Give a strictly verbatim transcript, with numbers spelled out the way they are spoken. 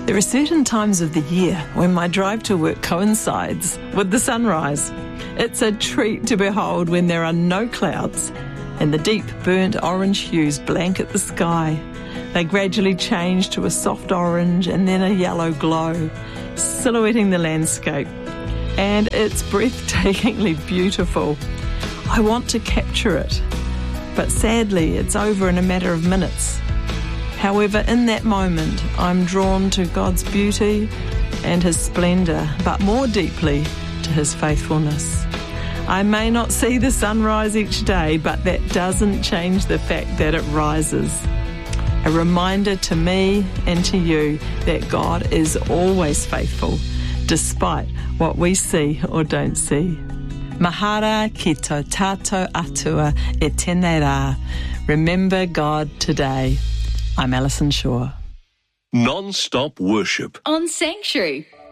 There are certain times of the year when my drive to work coincides with the sunrise. It's a treat to behold when there are no clouds and the deep burnt orange hues blanket the sky. They gradually change to a soft orange and then a yellow glow, silhouetting the landscape. And it's breathtakingly beautiful. I want to capture it, but sadly it's over in a matter of minutes. However, in that moment, I'm drawn to God's beauty and His splendour, but more deeply to His faithfulness. I may not see the sunrise each day, but that doesn't change the fact that it rises. A reminder to me and to you that God is always faithful, despite what we see or don't see. Mahara ki tō tātou atua e tēnei rā. Remember God today. I'm Alison Shaw. Non-stop worship on Sanctuary.